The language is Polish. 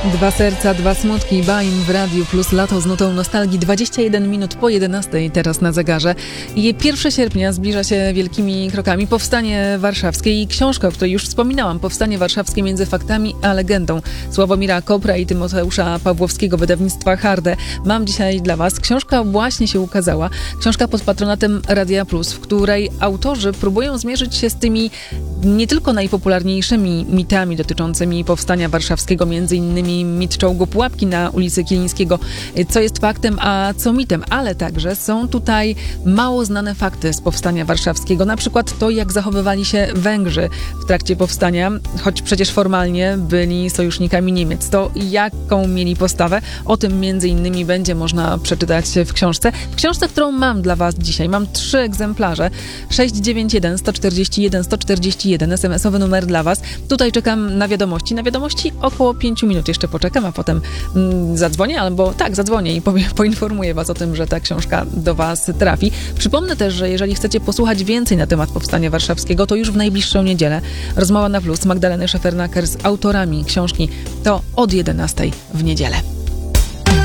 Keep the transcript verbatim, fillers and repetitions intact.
Dwa serca, dwa smutki, Baim w Radiu Plus, lato z nutą nostalgii, dwadzieścia jeden minut po jedenastej teraz na zegarze. I pierwszego sierpnia zbliża się wielkimi krokami Powstanie Warszawskie i książka, o której już wspominałam, Powstanie Warszawskie między faktami a legendą, Sławomira Kopra i Tymoteusza Pawłowskiego, wydawnictwa Harde. Mam dzisiaj dla Was. Książka właśnie się ukazała. Książka pod patronatem Radia Plus, w której autorzy próbują zmierzyć się z tymi nie tylko najpopularniejszymi mitami dotyczącymi Powstania Warszawskiego, między innymi mit czołgu Pułapki na ulicy Kilińskiego, co jest faktem, a co mitem, ale także są tutaj mało znane fakty z Powstania Warszawskiego, na przykład to, jak zachowywali się Węgrzy w trakcie powstania, choć przecież formalnie byli sojusznikami Niemiec. To jaką mieli postawę, o tym między innymi będzie można przeczytać w książce. W książce, którą mam dla Was dzisiaj, mam trzy egzemplarze. sześć dziewięć jeden, sto czterdzieści jeden, sto czterdzieści jeden, es em esowy numer dla Was. Tutaj czekam na wiadomości. Na wiadomości około pięciu minut jeszcze poczekam, a potem mm, zadzwonię, albo tak, zadzwonię i powiem, poinformuję Was o tym, że ta książka do Was trafi. Przypomnę też, że jeżeli chcecie posłuchać więcej na temat Powstania Warszawskiego, to już w najbliższą niedzielę rozmowa na plus Magdaleny Szefernaker z autorami książki to od jedenastej w niedzielę.